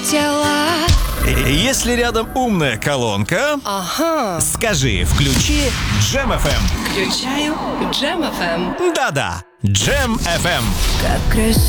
тела. Если рядом умная колонка, Ага. скажи «включи Джем FM». Включаю Джем FM. Да-да, Джем FM. Как красиво.